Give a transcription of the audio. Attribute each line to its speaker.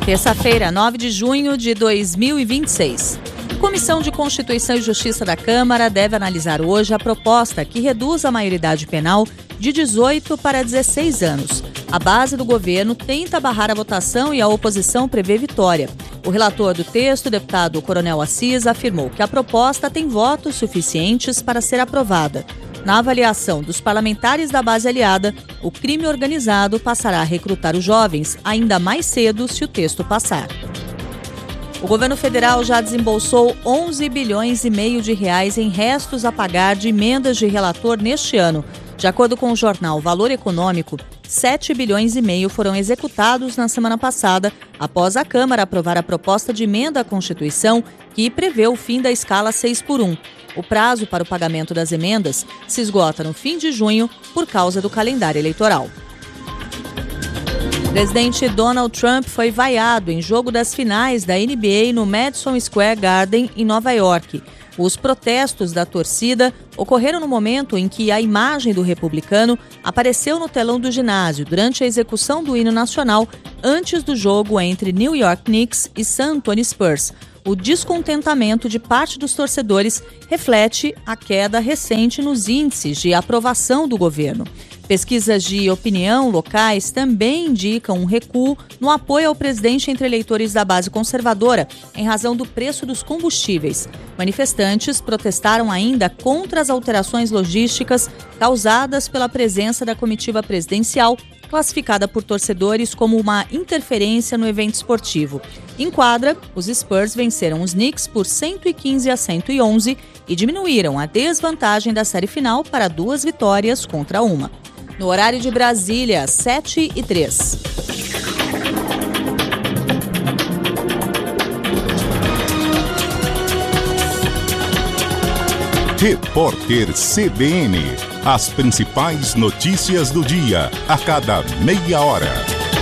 Speaker 1: Terça-feira, 9 de junho de 2026. A Comissão de Constituição e Justiça da Câmara deve analisar hoje a proposta que reduz a maioridade penal de 18 para 16 anos. A base do governo tenta barrar a votação e a oposição prevê vitória. O relator do texto, o deputado Coronel Assis, afirmou que a proposta tem votos suficientes para ser aprovada. Na avaliação dos parlamentares da base aliada, o crime organizado passará a recrutar os jovens ainda mais cedo se o texto passar. O governo federal já desembolsou 11 bilhões e meio de reais em restos a pagar de emendas de relator neste ano. De acordo com o jornal Valor Econômico, 7 bilhões e meio foram executados na semana passada, após a Câmara aprovar a proposta de emenda à Constituição que prevê o fim da escala 6x1. O prazo para o pagamento das emendas se esgota no fim de junho por causa do calendário eleitoral. O presidente Donald Trump foi vaiado em jogo das finais da NBA no Madison Square Garden, em Nova York. Os protestos da torcida ocorreram no momento em que a imagem do republicano apareceu no telão do ginásio durante a execução do hino nacional antes do jogo entre New York Knicks e San Antonio Spurs. O descontentamento de parte dos torcedores reflete a queda recente nos índices de aprovação do governo. Pesquisas de opinião locais também indicam um recuo no apoio ao presidente entre eleitores da base conservadora, em razão do preço dos combustíveis. Manifestantes protestaram ainda contra as alterações logísticas causadas pela presença da comitiva presidencial, classificada por torcedores como uma interferência no evento esportivo. Em quadra, os Spurs venceram os Knicks por 115-111 e diminuíram a desvantagem da série final para 2 vitórias contra 1. No horário de Brasília, 7h03.
Speaker 2: Repórter CBN. As principais notícias do dia, a cada meia hora.